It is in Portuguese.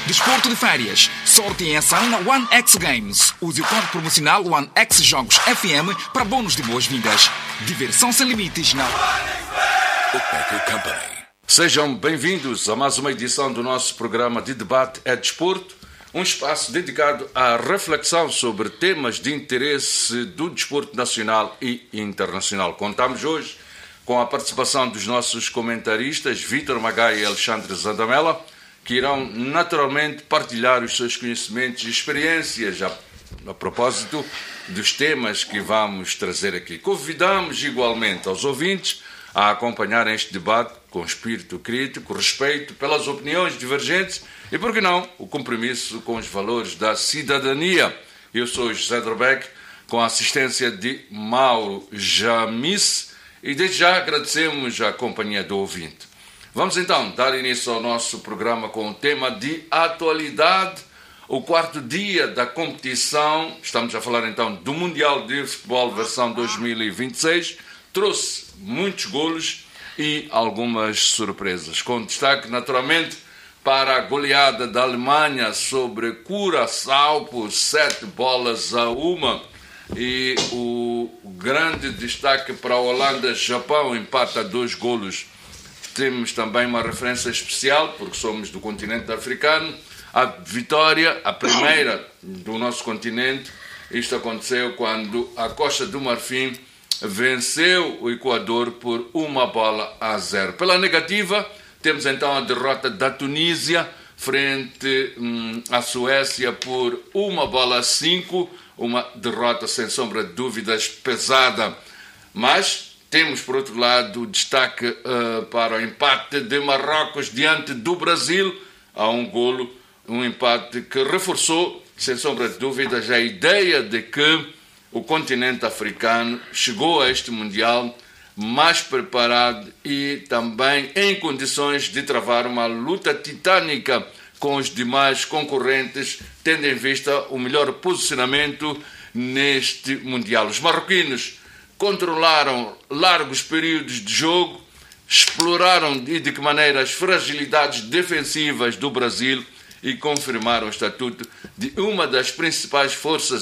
Desporto de férias. Sorte em ação na One X Games. Use o código promocional One X Jogos FM para bônus de boas-vindas. Diversão sem limites na Opec Company. Sejam bem-vindos a mais uma edição do nosso programa de debate é desporto, um espaço dedicado à reflexão sobre temas de interesse do desporto nacional e internacional. Contamos hoje com a participação dos nossos comentaristas Vítor Magai e Alexandre Zandamela, que irão naturalmente partilhar os seus conhecimentos e experiências a propósito dos temas que vamos trazer aqui. Convidamos igualmente aos ouvintes a acompanharem este debate com espírito crítico, respeito pelas opiniões divergentes e, por que não, o compromisso com os valores da cidadania. Eu sou José Drobeck, com a assistência de Mauro Jamis, e desde já agradecemos a companhia do ouvinte. Vamos então dar início ao nosso programa com o tema de atualidade, o quarto dia da competição. Estamos a falar então do Mundial de Futebol versão 2026. Trouxe muitos golos e algumas surpresas, com destaque naturalmente para a goleada da Alemanha sobre Curaçao por 7-1, e o grande destaque para a Holanda-Japão, empate a 2 golos. Temos também uma referência especial, porque somos do continente africano, a vitória, a primeira do nosso continente. Isto aconteceu quando a Costa do Marfim venceu o Equador por 1-0. Pela negativa, temos então a derrota da Tunísia frente à Suécia por 1-5, uma derrota sem sombra de dúvidas pesada. Mas temos, por outro lado, destaque para o empate de Marrocos diante do Brasil a 1-0, um empate que reforçou, sem sombra de dúvidas, a ideia de que o continente africano chegou a este Mundial mais preparado e também em condições de travar uma luta titânica com os demais concorrentes, tendo em vista o melhor posicionamento neste Mundial. Os marroquinos controlaram largos períodos de jogo, exploraram e de que maneira as fragilidades defensivas do Brasil e confirmaram o estatuto de uma das principais forças